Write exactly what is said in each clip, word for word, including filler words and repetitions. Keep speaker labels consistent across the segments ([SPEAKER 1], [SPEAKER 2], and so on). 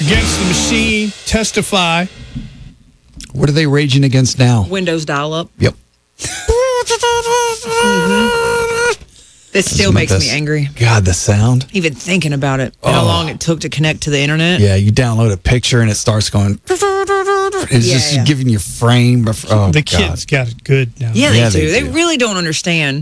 [SPEAKER 1] Against the Machine, Testify.
[SPEAKER 2] What are they raging against now?
[SPEAKER 3] Windows dial-up.
[SPEAKER 2] Yep.
[SPEAKER 3] Mm-hmm. This still makes me angry.
[SPEAKER 2] God, the sound.
[SPEAKER 3] Even thinking about it.
[SPEAKER 2] Oh.
[SPEAKER 3] How long it took to connect to the internet.
[SPEAKER 2] Yeah, you download a picture and it starts going. It's
[SPEAKER 3] Yeah,
[SPEAKER 2] just
[SPEAKER 3] yeah.
[SPEAKER 2] giving you frame. Before, oh,
[SPEAKER 1] The
[SPEAKER 2] God.
[SPEAKER 1] kids got it good now.
[SPEAKER 3] Yeah, they
[SPEAKER 2] Yeah,
[SPEAKER 3] do.
[SPEAKER 2] they
[SPEAKER 3] They,
[SPEAKER 2] do.
[SPEAKER 3] really don't understand.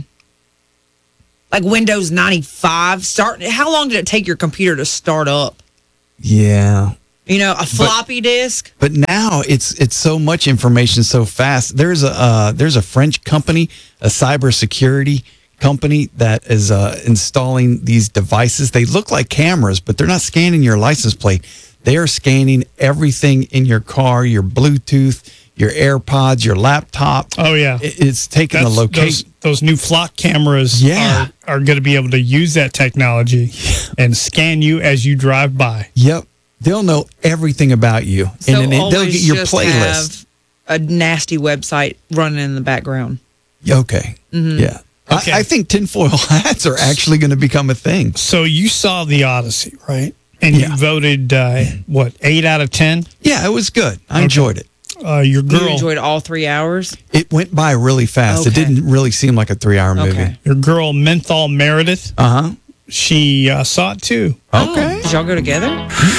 [SPEAKER 3] Like Windows ninety-five, start. How long did it take your computer to start up?
[SPEAKER 2] Yeah.
[SPEAKER 3] You know, a floppy disk.
[SPEAKER 2] But now it's it's so much information so fast. There's a uh, there's a French company, a cybersecurity company that is uh, installing these devices. They look like cameras, but they're not scanning your license plate. They are scanning everything in your car, your Bluetooth, your AirPods, your laptop.
[SPEAKER 1] Oh, yeah.
[SPEAKER 2] It- It's taking
[SPEAKER 1] That's,
[SPEAKER 2] the location.
[SPEAKER 1] those, those new flock cameras
[SPEAKER 2] Yeah.
[SPEAKER 1] are, are going to be able to use that technology and scan you as you drive by.
[SPEAKER 2] Yep. They'll know everything about you.
[SPEAKER 3] So
[SPEAKER 2] and then they'll
[SPEAKER 3] always
[SPEAKER 2] get your
[SPEAKER 3] just
[SPEAKER 2] playlist.
[SPEAKER 3] have a nasty website running in the background.
[SPEAKER 2] Okay.
[SPEAKER 3] Mm-hmm.
[SPEAKER 2] Yeah.
[SPEAKER 1] Okay.
[SPEAKER 2] I, I think tinfoil hats are actually going to become a thing.
[SPEAKER 1] So you saw The Odyssey, right? And
[SPEAKER 2] Yeah.
[SPEAKER 1] you voted, uh, what, eight out of ten?
[SPEAKER 2] Yeah, it was good. I enjoyed it.
[SPEAKER 1] Uh, your
[SPEAKER 3] You
[SPEAKER 1] girl,
[SPEAKER 3] enjoyed all three hours.
[SPEAKER 2] It went by really fast. It
[SPEAKER 3] Okay.
[SPEAKER 2] didn't really seem like a three-hour movie.
[SPEAKER 3] Okay.
[SPEAKER 1] your girl Menthol Meredith,
[SPEAKER 2] Uh huh.
[SPEAKER 1] she uh, saw it too.
[SPEAKER 2] Okay.
[SPEAKER 3] Did y'all go together?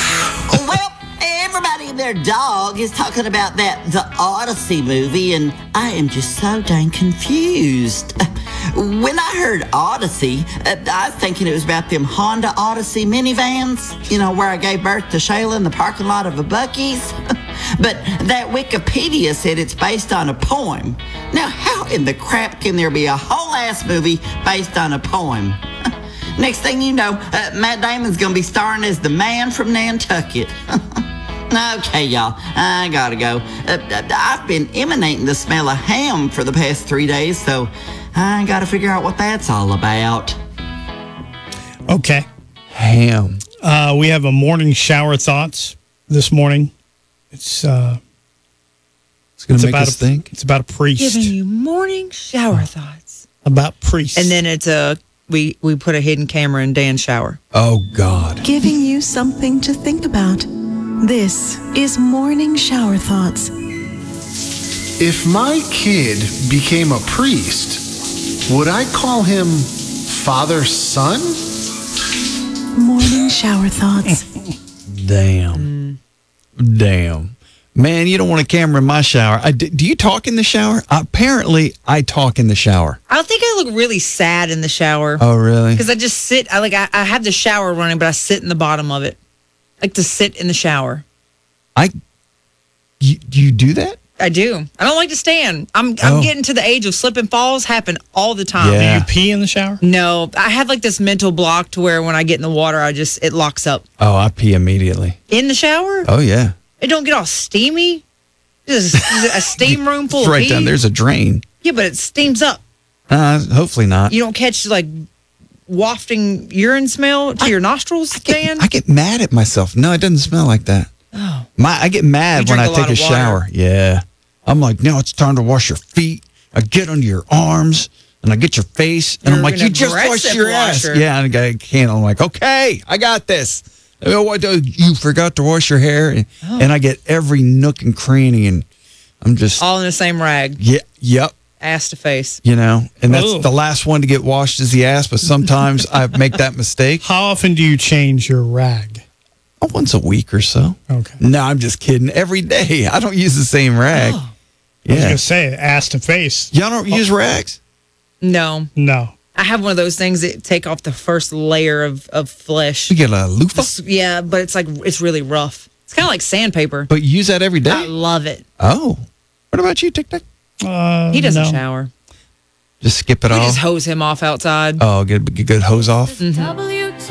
[SPEAKER 4] Well, everybody and their dog is talking about that The Odyssey movie, and I am just so dang confused. When I heard Odyssey, uh, I was thinking it was about them Honda Odyssey minivans, you know, where I gave birth to Shayla in the parking lot of a Buc-ee's. But that Wikipedia said it's based on a poem. Now, how in the crap can there be a whole-ass movie based on a poem? Next thing you know, uh, Matt Damon's going to be starring as the man from Nantucket. Okay, y'all, I gotta go. Uh, I've been emanating the smell of ham for the past three days, so I gotta figure out what that's all about.
[SPEAKER 1] Okay.
[SPEAKER 2] Ham.
[SPEAKER 1] Uh, we have a morning shower thoughts this morning. It's uh,
[SPEAKER 2] It's going
[SPEAKER 1] it's
[SPEAKER 2] to make
[SPEAKER 1] about
[SPEAKER 2] us
[SPEAKER 1] a,
[SPEAKER 2] think.
[SPEAKER 1] It's about a priest.
[SPEAKER 3] Giving you morning shower thoughts.
[SPEAKER 1] About priests.
[SPEAKER 3] And then it's a we we put a hidden camera in Dan's shower.
[SPEAKER 2] Oh, God.
[SPEAKER 5] Giving you something to think about. This is Morning Shower Thoughts.
[SPEAKER 6] If my kid became a priest, would I call him Father Son?
[SPEAKER 5] Morning Shower Thoughts.
[SPEAKER 2] Damn. Damn. Man, you don't want a camera in my shower. I, do you talk in the shower? Apparently, I talk in the shower.
[SPEAKER 3] I think I look really sad in the shower.
[SPEAKER 2] Oh, really?
[SPEAKER 3] Because I just sit, I like, I, I have the shower running, but I sit in the bottom of it. I like to sit in the shower.
[SPEAKER 2] I. You, you do that?
[SPEAKER 3] I do. I don't like to stand. I'm I'm
[SPEAKER 2] Oh.
[SPEAKER 3] getting to the age of slip and falls happen all the time.
[SPEAKER 2] Yeah.
[SPEAKER 1] Do you pee in the shower?
[SPEAKER 3] No, I have like this mental block to where when I get in the water, I just, it locks up.
[SPEAKER 2] Oh, I pee immediately.
[SPEAKER 3] In the shower?
[SPEAKER 2] Oh, yeah.
[SPEAKER 3] It don't get all steamy. There's a, there's a steam room full
[SPEAKER 2] It's
[SPEAKER 3] of
[SPEAKER 2] right
[SPEAKER 3] pee.
[SPEAKER 2] down there's a drain.
[SPEAKER 3] Yeah, but it steams up.
[SPEAKER 2] Uh, hopefully not.
[SPEAKER 3] You don't catch like wafting urine smell to your nostrils,
[SPEAKER 2] I get,
[SPEAKER 3] Dan?
[SPEAKER 2] I get mad at myself. No, it doesn't smell like that.
[SPEAKER 3] Oh.
[SPEAKER 2] My, I get mad
[SPEAKER 3] You
[SPEAKER 2] when I
[SPEAKER 3] drink a lot
[SPEAKER 2] take a
[SPEAKER 3] of water.
[SPEAKER 2] shower. Yeah. I'm like, no, it's time to wash your feet. I get under your arms and I get your face. And I'm
[SPEAKER 3] You're
[SPEAKER 2] like,
[SPEAKER 3] an
[SPEAKER 2] you just washed
[SPEAKER 3] aggressive
[SPEAKER 2] your ass.
[SPEAKER 3] washer.
[SPEAKER 2] Yeah. And I can't. I'm like, okay, I got this. Oh, what do you forgot to wash your hair? And,
[SPEAKER 3] Oh.
[SPEAKER 2] and I get every nook and cranny and I'm just,
[SPEAKER 3] All in the same rag,
[SPEAKER 2] yeah, yep.
[SPEAKER 3] ass to face.
[SPEAKER 2] You know, and that's
[SPEAKER 1] Oh.
[SPEAKER 2] the last one to get washed is the ass. But sometimes I make that mistake.
[SPEAKER 1] How often do you change your rag?
[SPEAKER 2] Oh, once a week or so.
[SPEAKER 1] Okay.
[SPEAKER 2] No, I'm just kidding. Every day. I don't use the same rag.
[SPEAKER 3] Oh.
[SPEAKER 1] I was
[SPEAKER 2] Yeah.
[SPEAKER 1] going to say, ass to face.
[SPEAKER 2] Y'all don't use rags?
[SPEAKER 3] No.
[SPEAKER 1] No.
[SPEAKER 3] I have one of those things that take off the first layer of, of flesh.
[SPEAKER 2] You get a loofah?
[SPEAKER 3] It's- yeah, but it's like, it's really rough. It's kind of like sandpaper.
[SPEAKER 2] But you use that every
[SPEAKER 3] I
[SPEAKER 2] day?
[SPEAKER 3] love it.
[SPEAKER 2] Oh. What about you, Tic Tac?
[SPEAKER 1] Uh,
[SPEAKER 3] He doesn't
[SPEAKER 1] no.
[SPEAKER 3] shower.
[SPEAKER 2] Just skip it
[SPEAKER 3] We
[SPEAKER 2] off?
[SPEAKER 3] just hose him off outside.
[SPEAKER 2] Oh, get a good hose off?
[SPEAKER 3] Mm-hmm.